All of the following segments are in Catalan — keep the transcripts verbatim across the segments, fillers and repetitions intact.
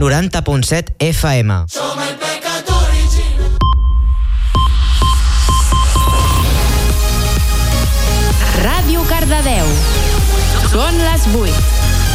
noranta punt set F M. Som el pecat original. Ràdio Cardedeu. Són les vuit.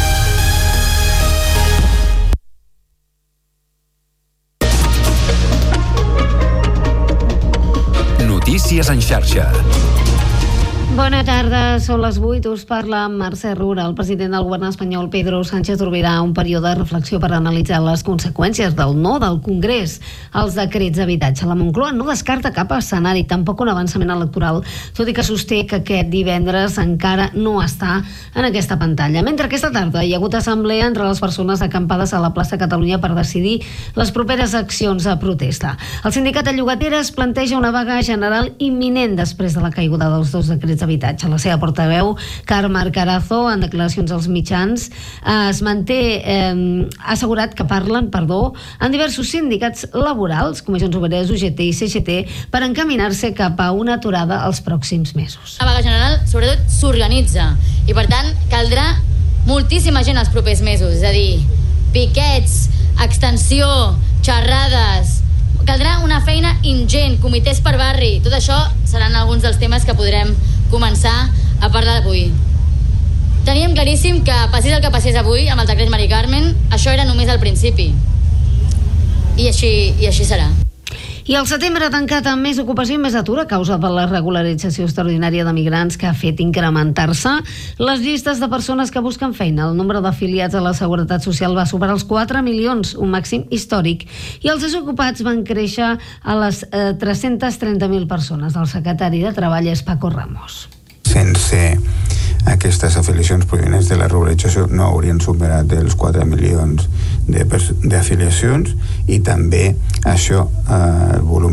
Notícies en xarxa. Bona tarda, són les vuit, us parla Mercè Rura. El president del govern espanyol, Pedro Sánchez, obrirà un període de reflexió per analitzar les conseqüències del no del Congrés als decrets d'habitatge. La Moncloa no descarta cap escenari, tampoc un avançament electoral, tot i que sosté que aquest divendres encara no està en aquesta pantalla. Mentre aquesta tarda hi ha hagut assemblea entre les persones acampades a la plaça Catalunya per decidir les properes accions de protesta. El sindicat de llogateres planteja una vaga general imminent després de la caiguda dels dos decrets d'habitatge. La seva portaveu, Carme Carazo, en declaracions als mitjans, eh, es manté eh, ha assegurat que parlen, perdó, en diversos sindicats laborals, Comissions Obreres, U G T i C G T, per encaminar-se cap a una aturada els pròxims mesos. La vaga general, sobretot, s'organitza i, per tant, caldrà moltíssima gent els propers mesos, és a dir, piquets, extensió, xerrades. Caldrà una feina ingent, comitès per barri. Tot això seran alguns dels temes que podrem començar a parlar avui. Teníem claríssim que passés el que passés avui amb el decret Mari Carmen, això era només el principi. I així, i així serà. I el setembre ha tancat amb més ocupació i més atur a causa de la regularització extraordinària de migrants que ha fet incrementar-se les llistes de persones que busquen feina. El nombre d'afiliats a la Seguretat Social va superar els quatre milions, un màxim històric, i els desocupats van créixer a les eh, tres-centes trenta mil persones. El secretari de Treball és Paco Ramos. Sense aquestes afiliacions provinents de la regularització no haurien superat els quatre milions d'afiliacions, i també això, eh, el volum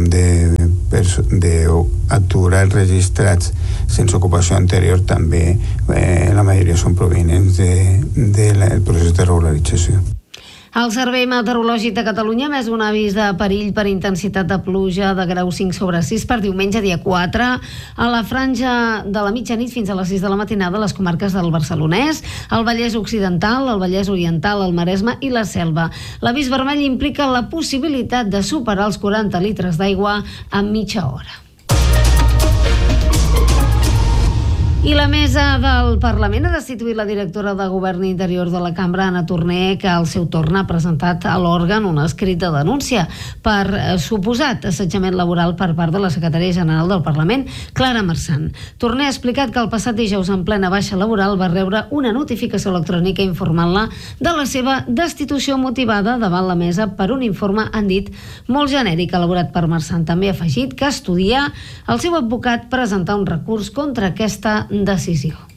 d'aturats registrats sense ocupació anterior també, eh, la majoria són provinents del de, de procés de regularització. El Servei Meteorològic de Catalunya ha emès un avís de perill per intensitat de pluja de grau cinc sobre sis per diumenge dia quatre a la franja de la mitjanit fins a les sis de la matinada a les comarques del Barcelonès, el Vallès Occidental, el Vallès Oriental, el Maresme i la Selva. L'avís vermell implica la possibilitat de superar els quaranta litres d'aigua en mitja hora. I la mesa del Parlament ha destituït la directora de Govern Interior de la Cambra, Anna Torner, que al seu torn ha presentat a l'òrgan un escrit de denúncia per suposat assetjament laboral per part de la secretària general del Parlament, Clara Marsan. Torner ha explicat que el passat dijous en plena baixa laboral va rebre una notificació electrònica informant-la de la seva destitució motivada davant la mesa per un informe, han dit, molt genèric elaborat per Marsan. També ha afegit que estudia el seu advocat presentar un recurs contra aquesta decisió.